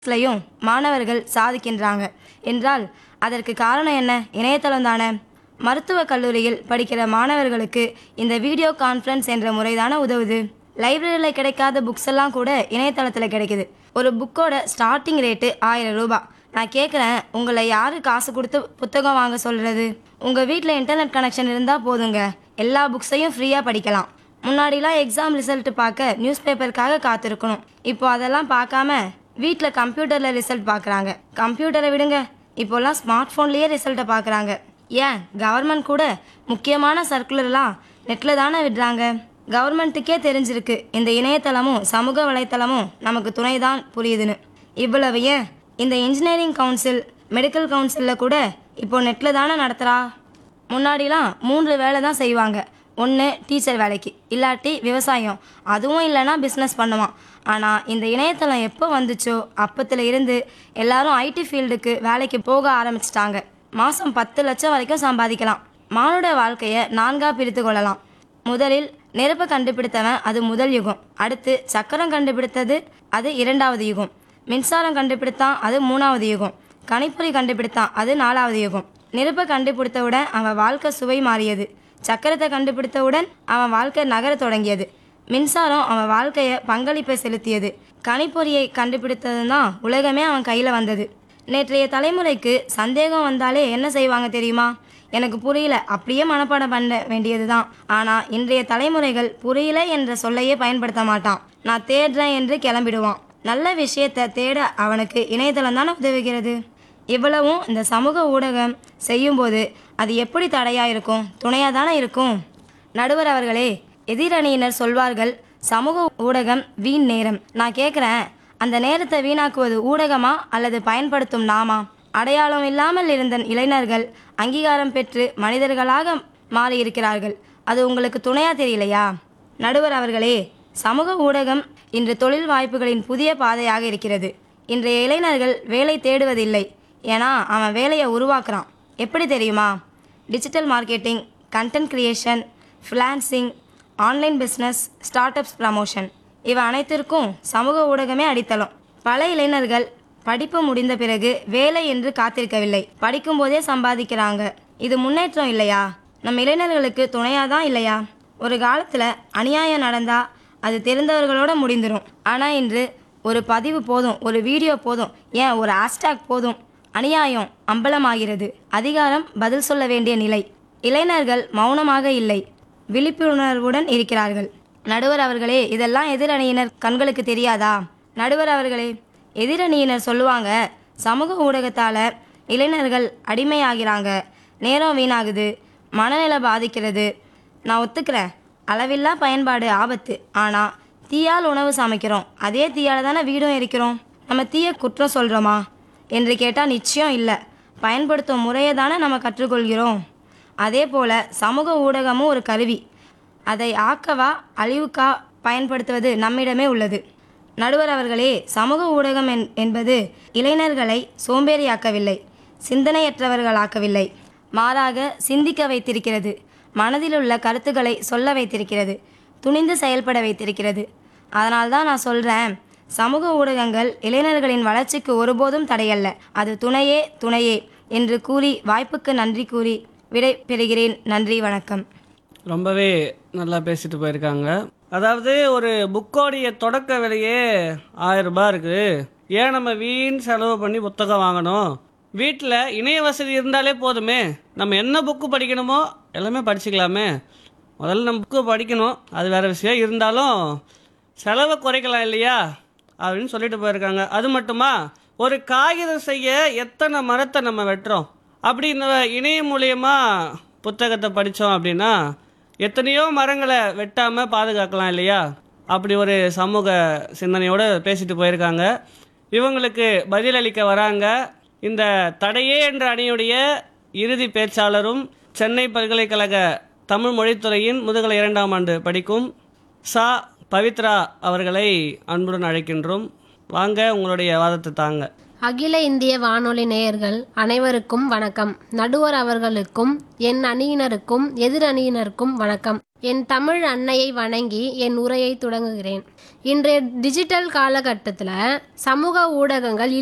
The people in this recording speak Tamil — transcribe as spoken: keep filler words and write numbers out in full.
லையும் மாணவர்கள் சாதிக்கின்றாங்க என்றால் அதற்கு காரணம் என்ன? இணையதளம் தானே. மருத்துவக் கல்லூரியில் படிக்கிற மாணவர்களுக்கு இந்த வீடியோ கான்ஃபரன்ஸ் என்ற முறை தானே உதவுது. லைப்ரரியில் கிடைக்காத புக்ஸ் எல்லாம் கூட இணையதளத்தில் கிடைக்குது. ஒரு புக்கோட ஸ்டார்டிங் ரேட்டு ஆயிரம் ரூபாய். நான் கேட்குறேன், உங்களை யார் காசு கொடுத்து புத்தகம் வாங்க சொல்கிறது? உங்கள் வீட்டில் இன்டர்நெட் கனெக்ஷன் இருந்தால் போதுங்க, எல்லா புக்ஸையும் ஃப்ரீயாக படிக்கலாம். முன்னாடிலாம் எக்ஸாம் ரிசல்ட் பார்க்க நியூஸ் பேப்பருக்காக காத்திருக்கணும். இப்போ அதெல்லாம் பார்க்காம வீட்டில் கம்ப்யூட்டரில் ரிசல்ட் பார்க்குறாங்க. கம்ப்யூட்டரை விடுங்க, இப்போல்லாம் ஸ்மார்ட் ஃபோன்லேயே ரிசல்ட்டை பார்க்குறாங்க. ஏன் கவர்மெண்ட் கூட முக்கியமான சர்க்குலர்லாம் நெட்டில் தானே விடுறாங்க. கவர்மெண்ட்டுக்கே தெரிஞ்சிருக்கு இந்த இணையதளமும் சமூக வலைத்தளமும் நமக்கு துணை தான் புரியுதுன்னு. இவ்வளவு ஏன் இந்த இன்ஜினியரிங் கவுன்சில், மெடிக்கல் கவுன்சிலில் கூட இப்போ நெட்டில் தானே நடத்துகிறா. முன்னாடிலாம் மூன்று வேலை தான் செய்வாங்க. ஒன்று டீச்சர் வேலைக்கு, இல்லாட்டி விவசாயம், அதுவும் இல்லைன்னா பிஸ்னஸ் பண்ணுவான். ஆனால் இந்த இணையதளம் எப்போ வந்துச்சோ அப்பத்தில் இருந்து எல்லாரும் ஐடி ஃபீல்டுக்கு வேலைக்கு போக ஆரம்பிச்சிட்டாங்க. மாதம் பத்து லட்சம் வரைக்கும் சம்பாதிக்கலாம். மானுட வாழ்க்கையை நான்காக பிரித்து கொள்ளலாம். முதலில் நெருப்பை கண்டுபிடித்தவன், அது முதல் யுகம். அடுத்து சக்கரம் கண்டுபிடித்தது, அது இரண்டாவது யுகம். மின்சாரம் கண்டுபிடித்தான், அது மூணாவது யுகம். கணிப்பொறி கண்டுபிடித்தான், அது நாலாவது யுகம். நெருப்பை கண்டுபிடித்தவுடன் அவன் வாழ்க்கை சுவை மாறியது. சக்கரத்தை கண்டுபிடித்தவுடன் அவன் வாழ்க்கை நகர தொடங்கியது. மின்சாரம் அவன் வாழ்க்கையை பங்களிப்பை செலுத்தியது. கணிப்பொறியை கண்டுபிடித்தது தான் உலகமே அவன் கையில் வந்தது. நேற்றைய தலைமுறைக்கு சந்தேகம் வந்தாலே என்ன செய்வாங்க தெரியுமா? எனக்கு புரியல, அப்படியே மனப்பாடம் பண்ண வேண்டியது தான். ஆனால் இன்றைய தலைமுறைகள் புரியல என்ற சொல்லையே பயன்படுத்த மாட்டான். நான் தேடுறேன் என்று கிளம்பிடுவான். நல்ல விஷயத்தை தேட அவனுக்கு இணையதளம் தானே உதவுகிறது. இவ்வளவும் இந்த சமூக ஊடகம் செய்யும்போது அது எப்படி தடையாக இருக்கும்? துணையாக தானே இருக்கும். நடுவர் அவர்களே, எதிரணியினர் சொல்வார்கள் சமூக ஊடகம் வீண் நேரம். நான் கேட்குறேன், அந்த நேரத்தை வீணாக்குவது ஊடகமா அல்லது பயன்படுத்தும் நாமா? அடையாளம் இல்லாமல் இருந்த இளைஞர்கள் அங்கீகாரம் பெற்று மனிதர்களாக மாறியிருக்கிறார்கள். அது உங்களுக்கு துணையாக தெரியலையா? நடுவர் அவர்களே, சமூக ஊடகம் இன்று தொழில் வாய்ப்புகளின் புதிய பாதையாக இருக்கிறது. இன்றைய இளைஞர்கள் வேலை தேடுவதில்லை, ஏன்னா அவன் வேலையை உருவாக்குறான். எப்படி தெரியுமா? Digital marketing, content creation, freelancing, online business, start ups promotion, இவை அனைத்திற்கும் சமூக ஊடகமே அடித்தளம். பல இளைஞர்கள் படிப்பு முடிந்த பிறகு வேலை என்று காத்திருக்கவில்லை, படிக்கும் போதே சம்பாதிக்கிறாங்க. இது முன்னேற்றம் இல்லையா? நம் இளைஞர்களுக்கு துணையாக தான் இல்லையா? ஒரு காலத்தில் அநியாயம் நடந்தால் அது தெரிந்தவர்களோடு முடிந்துடும். ஆனால் இன்று ஒரு பதிவு போதும், ஒரு வீடியோ போதும், ஏன் ஒரு ஹேஷ்டேக் போதும், அநியாயம் அம்பலமாகிறது. அதிகாரம் பதில் சொல்ல வேண்டிய நிலை. இளைஞர்கள் மௌனமாக இல்லை, விழிப்புணர்வுடன் இருக்கிறார்கள். நடுவர் அவர்களே, இதெல்லாம் எதிரணியினர் கண்களுக்கு தெரியாதா? நடுவர் அவர்களே, எதிரணியினர் சொல்லுவாங்க சமூக ஊடகத்தால் இளைஞர்கள் அடிமையாகிறாங்க, நேரம் வீணாகுது, மனநிலை பாதிக்கிறது. நான் ஒத்துக்கிறேன், அளவில்லா பயன்பாடு ஆபத்து. ஆனால் தீயால் உணவு சமைக்கிறோம், அதே தீயால் தானே வீடும் எரிக்கிறோம். நம்ம தீய குற்றம் சொல்கிறோமா என்று கேட்டால் நிச்சயம் இல்லை. பயன்படுத்தும் முறையை தானே நம்ம கற்றுக்கொள்கிறோம். அதே போல் சமூக ஊடகமும் ஒரு கருவி. அதை ஆக்கவா அழிவுக்கா பயன்படுத்துவது நம்மிடமே உள்ளது. நடுவர் அவர்களே, சமூக ஊடகம் என் என்பது இளைஞர்களை சோம்பேறியாக்கவில்லை, சிந்தனையற்றவர்களாக்கவில்லை. மாறாக சிந்திக்க வைத்திருக்கிறது, மனதில் உள்ள கருத்துக்களை சொல்ல வைத்திருக்கிறது, துணிந்து செயல்பட வைத்திருக்கிறது. அதனால்தான் நான் சொல்கிறேன், சமூக ஊடகங்கள் இளைஞர்களின் வளர்ச்சிக்கு ஒருபோதும் தடையல்ல, அது துணையே துணையே என்று கூறி வாய்ப்புக்கு நன்றி கூறி விடை பெறுகிறேன். நன்றி, வணக்கம். ரொம்பவே நல்லா பேசிட்டு போயிருக்காங்க. அதாவது ஒரு புக்கோடைய தொடக்க விலையே ஆயிரம் ரூபாய் இருக்குது, ஏன் நம்ம வீண் செலவு பண்ணி புத்தகம் வாங்கணும்? வீட்டில் இணைய வசதி இருந்தாலே போதுமே, நம்ம என்ன புக்கு படிக்கணுமோ எல்லாமே படிச்சுக்கலாமே. முதல்ல நம்ம புக்கு படிக்கணும், அது வேறு விஷயம். இருந்தாலும் செலவை குறைக்கலாம் இல்லையா அப்படின்னு சொல்லிட்டு போயிருக்காங்க. அது மட்டுமா, ஒரு காகிதம் செய்ய எத்தனை மரத்தை நம்ம வெட்டுறோம், அப்படி இந்த இணையம் மூலயமா புத்தகத்தை படித்தோம் அப்படின்னா எத்தனையோ மரங்களை வெட்டாமல் பாதுகாக்கலாம் இல்லையா? அப்படி ஒரு சமூக சிந்தனையோடு பேசிட்டு போயிருக்காங்க. இவங்களுக்கு பதிலளிக்க வராங்க இந்த தடையே என்ற அணியுடைய இறுதி பேச்சாளரும் சென்னை பல்கலைக்கழக தமிழ் மொழித்துறையின் முதுகலை இரண்டாம் ஆண்டு படிக்கும் சா பவித்ரா அவர்களை அன்புடன் அழைக்கின்றோம். வாங்க, உங்களுடைய வாதத்தை தாங்க. அகில இந்திய வானொலி நேயர்கள் அனைவருக்கும் வணக்கம். நடுவர் அவர்களுக்கும் என் அணியினருக்கும் எதிர் அணியினருக்கும் வணக்கம். என் தமிழ் அன்னையை வணங்கி என் உரையை தொடங்குகிறேன். இன்றைய டிஜிட்டல் காலகட்டத்தில் சமூக ஊடகங்கள்